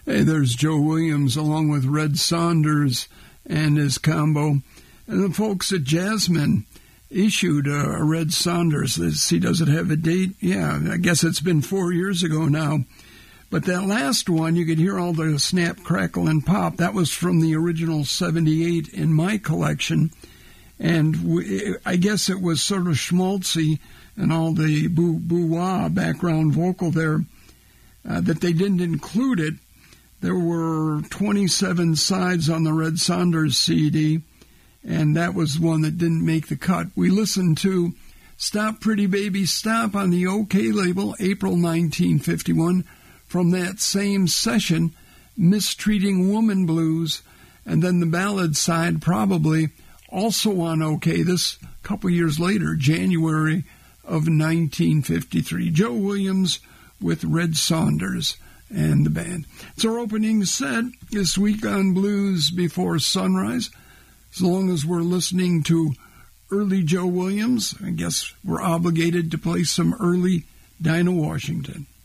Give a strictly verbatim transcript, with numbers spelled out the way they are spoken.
Hey, there's Joe Williams along with Red Saunders and his combo. And the folks at Jasmine issued a, a Red Saunders. Let's see, does it have a date? Yeah, I guess it's been four years ago now. But that last one, you could hear all the snap, crackle, and pop. That was from the original seventy-eight in my collection. And we, I guess it was sort of schmaltzy and all the boo boo wah background vocal there, uh, that they didn't include it. There were twenty-seven sides on the Red Saunders C D, and that was one that didn't make the cut. We listened to Stop Pretty Baby Stop on the OK label, April nineteen fifty-one, from that same session, Mistreating Woman Blues, and then the ballad side probably also on OK, this couple years later, January of nineteen fifty-three. Joe Williams with Red Saunders and the band. It's our opening set this week on Blues Before Sunrise. As long as we're listening to early Joe Williams, I guess we're obligated to play some early Dinah Washington.